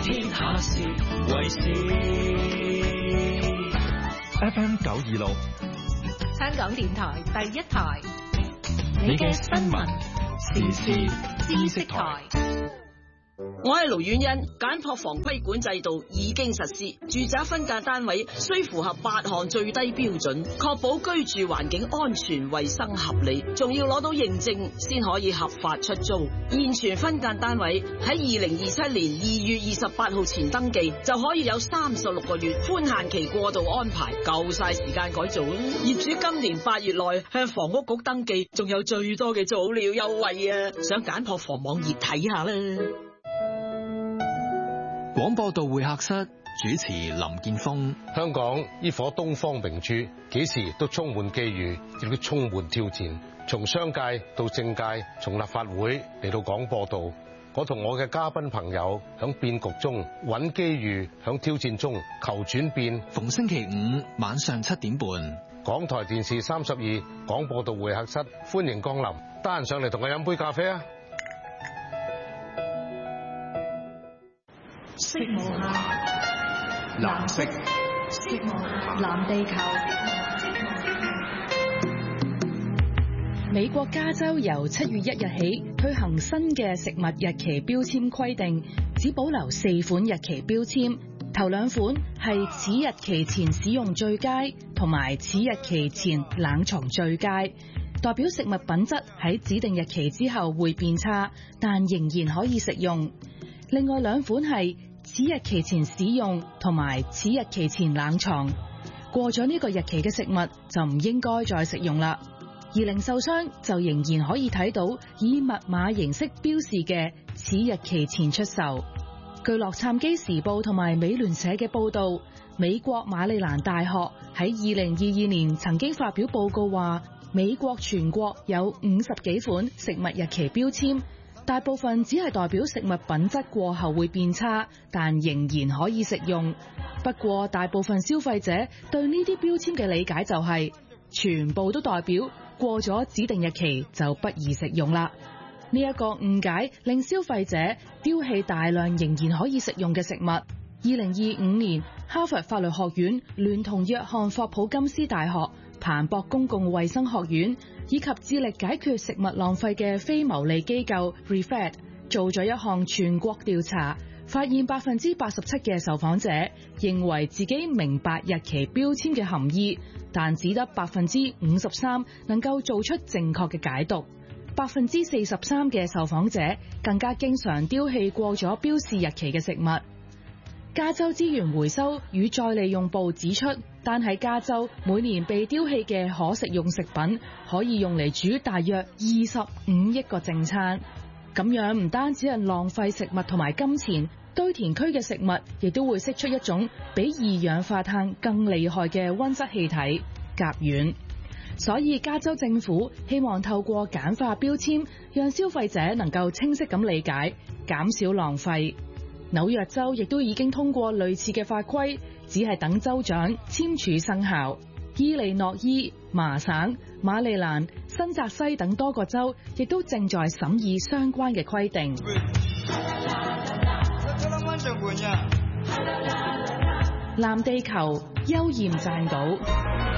天下事為事。 FM 926， 香港電台第一台， 你嘅新聞時事知識台。 我係盧婉欣，簡樸房規管制度已經實施，住宅分間單位需符合8項最低標準，確保居住環境安全、衛生合理，仲要攞到認證先可以合法出租。現存分間單位喺2027年2月28號前登記，就可以有36個月寬限期過渡安排，夠晒時間改造。業主今年8月內向房屋局登記，仲有最多嘅早鳥優惠啊！上簡樸房網頁睇下啦。 廣播道會客室主持林建峰。 香港呢顆東方明珠，幾時都充滿機遇，亦都充滿挑戰。從商界到政界，從立法會嚟到廣播道，我同我嘅嘉賓朋友響變局中揾機遇，響挑戰中求轉變。 逢星期五晚上7點半， 港台電視32廣播道會客室，歡迎光臨。得閒上嚟同我飲杯咖啡啊！ 色無暇， 藍色， 色無暇，藍地球。美國加州由7月1日起推行新嘅食物日期標籤規定，只保留4款日期標籤，頭2款係此日期前使用最佳同埋此日期前冷藏最佳，代表食物品質喺指定日期之後會變差，但仍然可以食用。另外2款係此日期前使用同埋此日期前冷藏，過咗呢個日期嘅食物就唔應該再食用啦。而零售商就仍然可以睇到以密碼形式標示嘅此日期前出售。據洛杉磯時報同埋美聯社嘅報道，美國馬里蘭大學喺2022年曾經發表報告話，美國全國有50幾款食物日期標籤，大部分只係代表食物品質過後會變差，但仍然可以食用。不過大部分消費者對呢啲標籤嘅理解就係全部都代表過咗指定日期就不宜食用啦。呢一個誤解令消費者丟棄大量仍然可以食用嘅食物。2025年，哈佛法律學院聯同約翰霍普金斯大學、彭博公共衛生學院以及致力解決食物浪費嘅非牟利機構 ReFed 做咗一項全國調查，發現87%嘅受訪者認為自己明白日期標籤嘅含義，但只得53%能夠做出正確嘅解讀。43%嘅受訪者更加經常丟棄過咗標示日期嘅食物。加州資源回收與再利用部指出，單喺加州每年被丟棄嘅可食用食品可以用嚟煮大約25億個正餐。咁樣唔單止係浪費食物同埋金錢，堆填區嘅食物亦都會釋出一種比二氧化碳更厲害嘅溫室氣體甲烷。所以加州政府希望透過簡化標籤，讓消費者能夠清晰咁理解，減少浪費。紐約州亦都已經通過類似嘅法規，只係等州長簽署生效。伊利諾伊、麻省、馬里蘭、新澤西等多個州亦都正在審議相關嘅規定。藍地球，邱艷撰稿。